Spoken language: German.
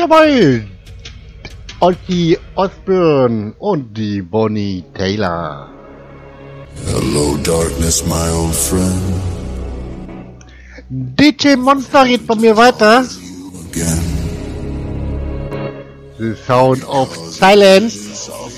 Jawohl! Ozzy Osbourne und die Bonnie Tyler. Hello darkness, my old friend. DJ Monster geht von mir weiter. Again. The Sound of Silence.